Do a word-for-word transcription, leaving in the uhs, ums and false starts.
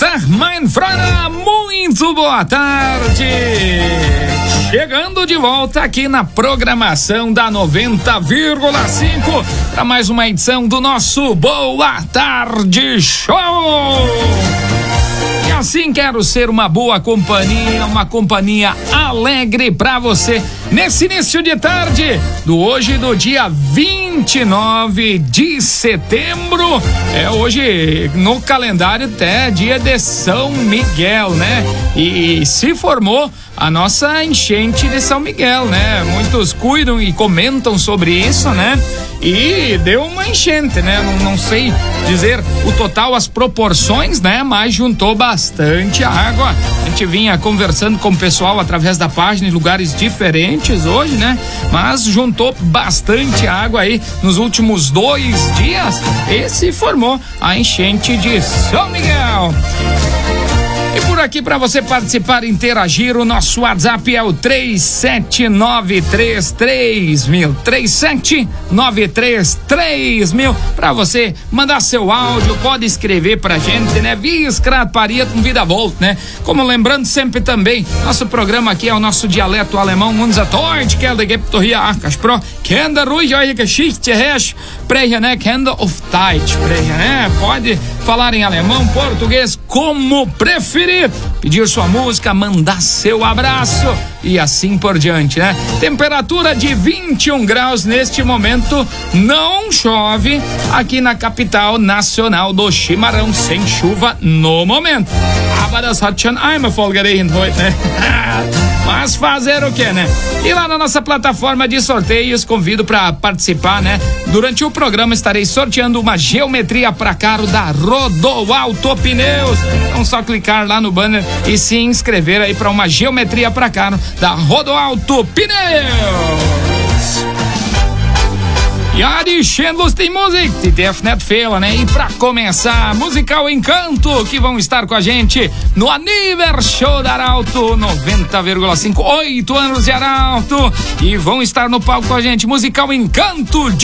Tag, mein Freunde, muito boa tarde. Chegando de volta aqui na programação da noventa vírgula cinco para mais uma edição do nosso Boa Tarde Show. E assim quero ser uma boa companhia, uma companhia alegre pra você nesse início de tarde do hoje do dia vinte e nove de setembro. É hoje no calendário até dia de São Miguel, né? E se formou a nossa enchente de São Miguel, né? Muitos cuidam e comentam sobre isso, né? E deu uma enchente, né? Não, não sei dizer o total, as proporções, né? Mas juntou bastante água. A gente vinha conversando com o pessoal através da página em lugares diferentes hoje, né? Mas juntou bastante água aí nos últimos dois dias e se formou a enchente de São Miguel. E por aqui, para você participar e interagir, o nosso WhatsApp é o três sete nove três três mil, três sete nove três três mil, para você mandar seu áudio, pode escrever pra gente, né? Viscrat Paria com vida volta, né? Como lembrando sempre também, nosso programa aqui é o nosso dialeto alemão, unser Deutsch, que é de gibt hier achas pro, Kinder ruhig eure Geschichte herrscht, sprechen, né? Kinder auf Deutsch, sprechen, né? Pode falar em alemão, português, como preferir. Pedir sua música, mandar seu abraço e assim por diante, né? Temperatura de vinte e um graus neste momento, não chove aqui na capital nacional do chimarrão, sem chuva no momento. Aber das hat schon einmal vollgeregnet heute, né? Mas fazer o que, né? E lá na nossa plataforma de sorteios, convido para participar, né? Durante o programa estarei sorteando uma geometria para carro da Rodoalto Pneus. Então só clicar lá no banner e se inscrever aí para uma geometria para carro da Rodoalto Pneus. Ja, die schön lustige Musik, die darf nicht fehlen, né? E pra começar, Musical Encanto, que vão estar com a gente no Aniversário da Arauto, noventa vírgula cinco, oito anos de Arauto, e vão estar no palco com a gente, Musical Encanto,